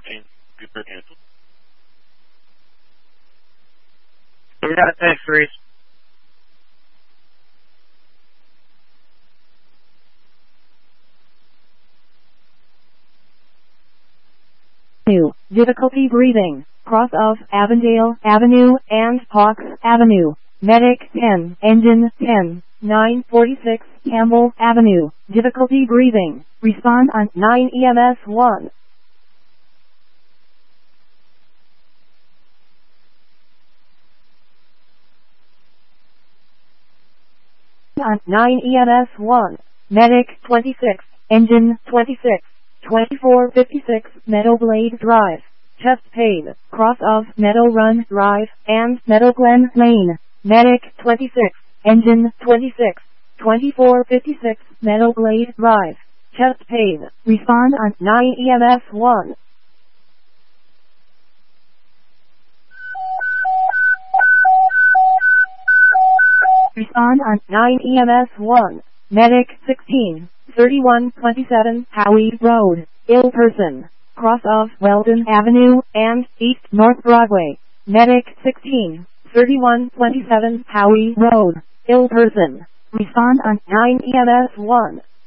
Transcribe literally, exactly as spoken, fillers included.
and computer cancel. We got a text, Reese. Difficulty breathing. Cross of Avondale Avenue and Hawks Avenue. Medic ten. Engine ten. nine forty-six Campbell Avenue. Difficulty breathing. Respond on nine E M S one. On nine E M S one. Medic twenty-six. Engine twenty-six. twenty-four fifty-six Meadowblade Drive. Chest pain. Cross of Meadow Run Drive and Meadow Glen Lane. Medic twenty-six. Engine twenty-six. twenty-four fifty-six Meadowblade Drive. Chest pain. Respond on nine E M S one. Respond on nine E M S one. Medic sixteen. thirty-one twenty-seven Howie Road. Ill person. Cross of Weldon Avenue and East North Broadway. Medic sixteen. thirty-one twenty-seven Howie Road. Ill person. Respond on nine E M S one.